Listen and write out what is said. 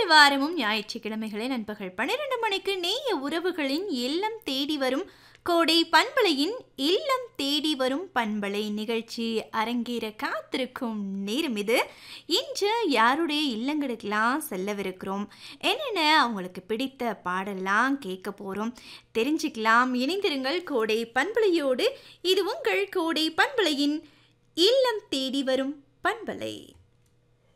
ஒவ்வொரு வாரமும் ஞாயிற்றுக்கிழமைகளில் நண்பகல் 12 மணிக்கு நேய உறவுகளின் இல்லம் தேடி வரும் கோடை பண்பலையின் இல்லம் தேடி வரும் பண்பலை நிகழ்ச்சி அரங்கேற காத்திருக்கும் நேரம் இது. இன்று யாருடைய இல்லங்களுக்கெல்லாம் செல்லவிருக்கிறோம், என்னென்ன அவங்களுக்கு பிடித்த பாடலாம் கேட்க போகிறோம் தெரிஞ்சுக்கலாம். இணைந்திருங்கள் கோடை பண்பலையோடு. இது உங்கள் கோடை பண்பலையின் இல்லம் தேடி வரும் பண்பலை.